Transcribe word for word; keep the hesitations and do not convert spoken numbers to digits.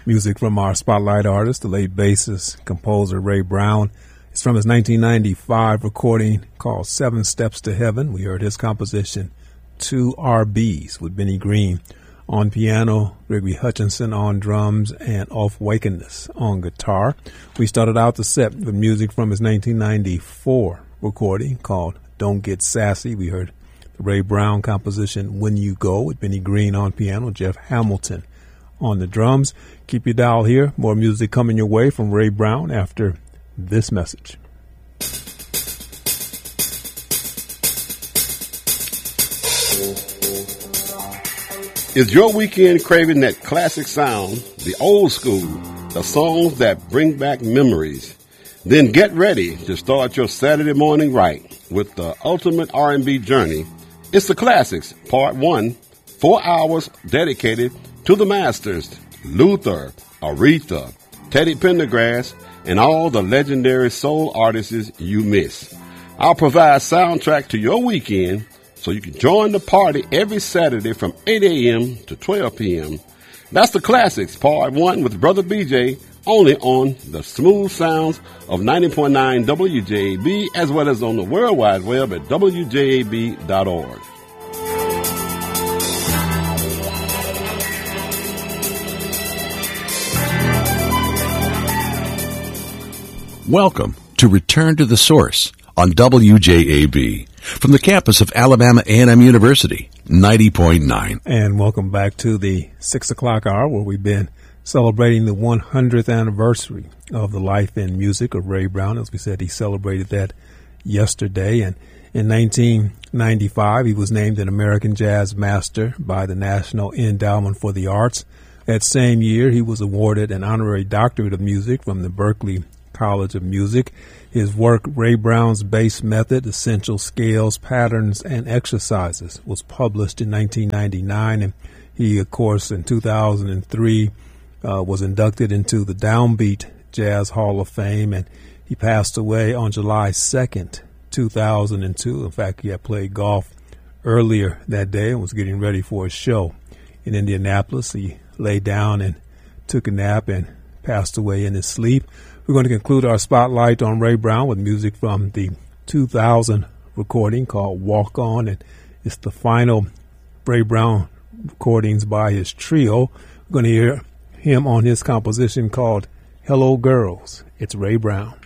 Music from our spotlight artist, the late bassist, composer Ray Brown. It's from his nineteen ninety-five recording called Seven Steps to Heaven. We heard his composition, Two R Bs, with Benny Green on piano, Gregory Hutchinson on drums, and Ulf Wakenness on guitar. We started out the set with music from his nineteen ninety-four recording called Don't Get Sassy. We heard the Ray Brown composition, When You Go, with Benny Green on piano, Jeff Hamilton on the drums. Keep your dial here. More music coming your way from Ray Brown after this message. Is your weekend craving that classic sound, the old school, the songs that bring back memories? Then get ready to start your Saturday morning right with the ultimate R and B journey. It's the Classics, Part one, four hours dedicated to the masters, Luther, Aretha, Teddy Pendergrass, and all the legendary soul artists you miss. I'll provide soundtrack to your weekend so you can join the party every Saturday from eight a.m. to twelve p.m. That's the Classics, Part one with Brother B J, only on the smooth sounds of ninety point nine W J A B, as well as on the World Wide Web at W J A B dot org. Welcome to Return to the Source on W J A B from the campus of Alabama A and M University, ninety point nine. And welcome back to the six o'clock hour, where we've been celebrating the one hundredth anniversary of the life and music of Ray Brown. As we said, he celebrated that yesterday. And in nineteen ninety-five, he was named an American Jazz Master by the National Endowment for the Arts. That same year, he was awarded an honorary doctorate of music from the Berklee College of Music. His work, Ray Brown's Bass Method, Essential Scales, Patterns, and Exercises, was published in nineteen ninety-nine. And he, of course, in two thousand three, uh, was inducted into the Downbeat Jazz Hall of Fame. And he passed away on July second, two thousand two. In fact, he had played golf earlier that day and was getting ready for a show in Indianapolis. He lay down and took a nap and passed away in his sleep. We're going to conclude our spotlight on Ray Brown with music from the two thousand recording called Walk On, and it's the final Ray Brown recordings by his trio. We're going to hear him on his composition called Hello Girls. It's Ray Brown.